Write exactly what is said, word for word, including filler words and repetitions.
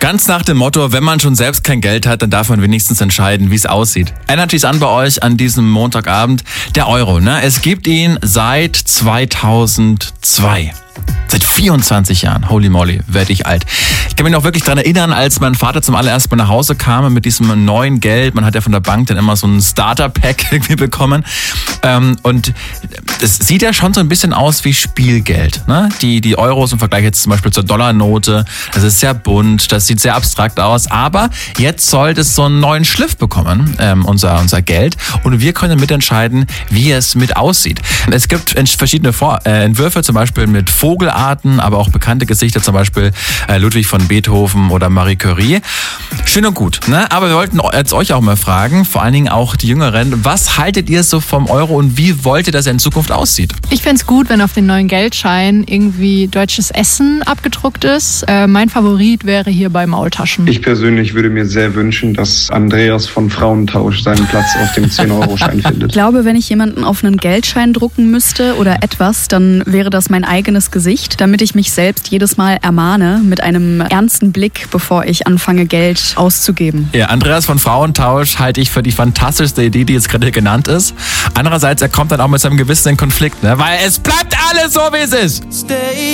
Ganz nach dem Motto, wenn man schon selbst kein Geld hat, dann darf man wenigstens entscheiden, wie es aussieht. Energy ist an bei euch an diesem Montagabend. Der Euro, ne? Es gibt ihn seit zweitausendzwei. Seit vierundzwanzig Jahren. Holy moly, werde ich alt. Ich kann mich noch wirklich daran erinnern, als mein Vater zum allerersten Mal nach Hause kam mit diesem neuen Geld. Man hat ja von der Bank dann immer so ein Starter-Pack irgendwie bekommen. Und es sieht ja schon so ein bisschen aus wie Spielgeld. Ne? Die, die Euros im Vergleich jetzt zum Beispiel zur Dollarnote. Das ist sehr bunt, das sieht sehr abstrakt aus. Aber jetzt soll es so einen neuen Schliff bekommen, ähm, unser, unser Geld. Und wir können mitentscheiden, wie es mit aussieht. Es gibt verschiedene Vor- äh, Entwürfe, zum Beispiel mit Vogelarten, aber auch bekannte Gesichter, zum Beispiel äh, Ludwig von Beethoven oder Marie Curie. Schön und gut, ne? Aber wir wollten jetzt euch auch mal fragen, vor allen Dingen auch die Jüngeren, was haltet ihr so vom Euro und wie wollt ihr, dass er in Zukunft aussieht? Ich fände es gut, wenn auf den neuen Geldschein irgendwie deutsches Essen abgedruckt ist. Äh, mein Favorit wäre hier bei Maultaschen. Ich persönlich würde mir sehr wünschen, dass Andreas von Frauentausch seinen Platz auf dem zehn-Euro-Schein findet. Ich glaube, wenn ich jemanden auf einen Geldschein drucken müsste oder etwas, dann wäre das mein eigenes Gesicht, damit ich mich selbst jedes Mal ermahne mit einem ernsten Blick, bevor ich anfange, Geld auszugeben. Ja, Andreas von Frauentausch halte ich für die fantastischste Idee, die jetzt gerade genannt ist. Andererseits, er kommt dann auch mit seinem Gewissen in Konflikt, ne? Weil es bleibt alles so, wie es ist. Stay